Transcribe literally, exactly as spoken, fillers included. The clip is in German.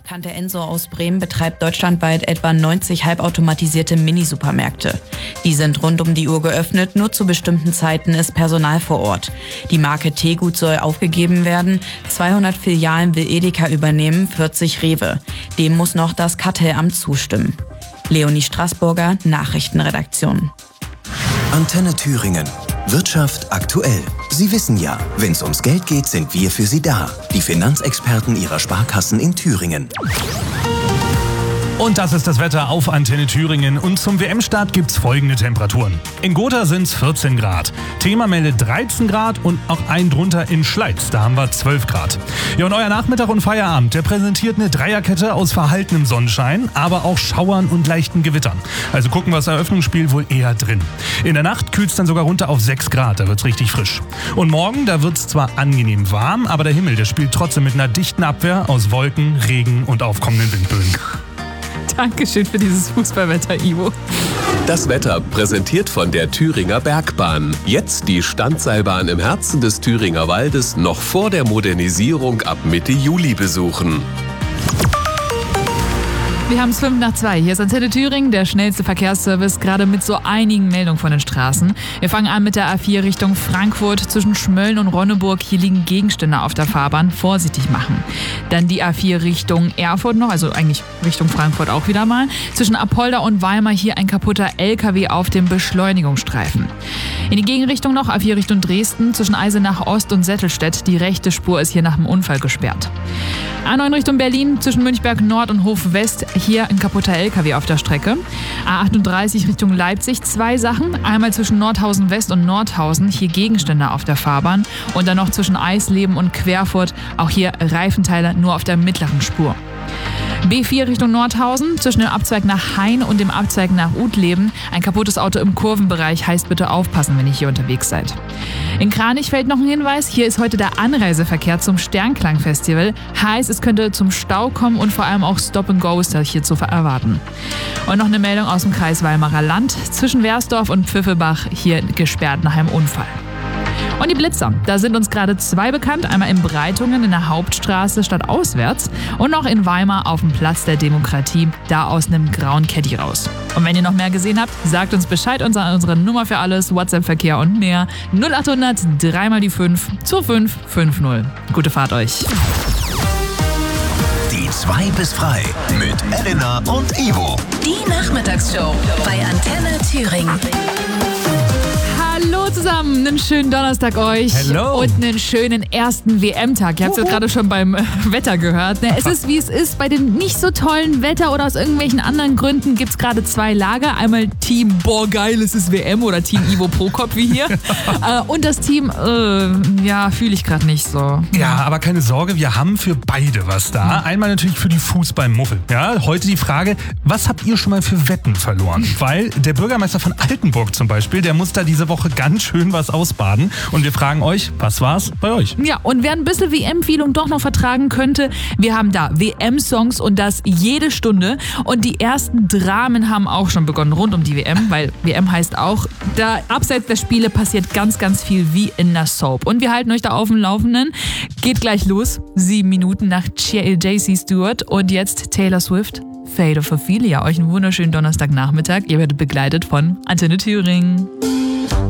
Tante Enso aus Bremen betreibt deutschlandweit etwa neunzig halbautomatisierte Mini-Supermärkte. Die sind rund um die Uhr geöffnet, nur zu bestimmten Zeiten ist Personal vor Ort. Die Marke Tegut soll aufgegeben werden, zweihundert Filialen will Edeka übernehmen, vierzig Rewe. Dem muss noch das Kartellamt zustimmen. Leonie Straßburger, Nachrichtenredaktion. Antenne Thüringen. Wirtschaft aktuell. Sie wissen ja, wenn es ums Geld geht, sind wir für Sie da. Die Finanzexperten Ihrer Sparkassen in Thüringen. Und das ist das Wetter auf Antenne Thüringen. Und zum W M-Start gibt's folgende Temperaturen. In Gotha sind's vierzehn Grad. Thema meldet dreizehn Grad und auch ein drunter in Schleiz. Da haben wir zwölf Grad. Ja, und euer Nachmittag und Feierabend, der präsentiert eine Dreierkette aus verhaltenem Sonnenschein, aber auch Schauern und leichten Gewittern. Also gucken wir das Eröffnungsspiel wohl eher drin. In der Nacht kühlt's dann sogar runter auf sechs Grad. Da wird's richtig frisch. Und morgen, da wird's zwar angenehm warm, aber der Himmel, der spielt trotzdem mit einer dichten Abwehr aus Wolken, Regen und aufkommenden Windböen. Dankeschön für dieses Fußballwetter, Ivo. Das Wetter präsentiert von der Thüringer Bergbahn. Jetzt die Standseilbahn im Herzen des Thüringer Waldes noch vor der Modernisierung ab Mitte Juli besuchen. Wir haben es fünf nach zwei. Hier ist Antenne Thüringen, der schnellste Verkehrsservice, gerade mit so einigen Meldungen von den Straßen. Wir fangen an mit der A vier Richtung Frankfurt zwischen Schmölln und Ronneburg. Hier liegen Gegenstände auf der Fahrbahn. Vorsichtig machen. Dann die A vier Richtung Erfurt noch, also eigentlich Richtung Frankfurt auch wieder mal. Zwischen Apolda und Weimar hier ein kaputter L K W auf dem Beschleunigungsstreifen. In die Gegenrichtung noch A vier Richtung Dresden zwischen Eisenach Ost und Settelstedt. Die rechte Spur ist hier nach dem Unfall gesperrt. A neun Richtung Berlin zwischen Münchberg Nord und Hof West. Hier ein kaputter L K W auf der Strecke. A achtunddreißig Richtung Leipzig. Zwei Sachen. Einmal zwischen Nordhausen West und Nordhausen. Hier Gegenstände auf der Fahrbahn. Und dann noch zwischen Eisleben und Querfurt. Auch hier Reifenteile nur auf der mittleren Spur. B vier Richtung Nordhausen, zwischen dem Abzweig nach Hain und dem Abzweig nach Utleben. Ein kaputtes Auto im Kurvenbereich, heißt bitte aufpassen, wenn ihr hier unterwegs seid. In Kranich fällt noch ein Hinweis, hier ist heute der Anreiseverkehr zum Sternklang-Festival. Heißt, es könnte zum Stau kommen und vor allem auch Stop-and-Go ist hier zu erwarten. Und noch eine Meldung aus dem Kreis Weimarer Land. Zwischen Wersdorf und Pfiffelbach hier gesperrt nach einem Unfall. Und die Blitzer, da sind uns gerade zwei bekannt. Einmal in Breitungen in der Hauptstraße stadtauswärts und noch in Weimar auf dem Platz der Demokratie, da aus einem grauen Caddy raus. Und wenn ihr noch mehr gesehen habt, sagt uns Bescheid unter unserer Nummer für alles, WhatsApp-Verkehr und mehr. null achthundert drei mal die fünf zwei fünf fünf null. Gute Fahrt euch. Die zwei bis frei mit Elena und Ivo. Die Nachmittagsshow bei Antenne Thüringen. Hallo zusammen, einen schönen Donnerstag euch. Hello. Und einen schönen ersten W M-Tag. Ihr habt es ja gerade schon beim Wetter gehört. Es ist, wie es ist. Bei dem nicht so tollen Wetter oder aus irgendwelchen anderen Gründen gibt es gerade zwei Lager. Einmal Team, boah geil, es ist W M oder Team Ivo Prokop wie hier. Und das Team, äh, ja, fühle ich gerade nicht so. Ja, aber keine Sorge, wir haben für beide was da. Einmal natürlich für die Fußballmuffel. Ja, heute die Frage, was habt ihr schon mal für Wetten verloren? Weil der Bürgermeister von Altenburg zum Beispiel, der muss da diese Woche ganz schön was ausbaden. Und wir fragen euch, was war's bei euch? Ja, und wer ein bisschen W M-Feeling doch noch vertragen könnte, wir haben da W M-Songs und das jede Stunde. Und die ersten Dramen haben auch schon begonnen rund um die W M, weil W M heißt auch, da abseits der Spiele passiert ganz, ganz viel wie in der Soap. Und wir halten euch da auf dem Laufenden. Geht gleich los, sieben Minuten nach J C Stewart und jetzt Taylor Swift, Fate of Ophelia. Euch einen wunderschönen Donnerstagnachmittag. Ihr werdet begleitet von Antenne Thüringen.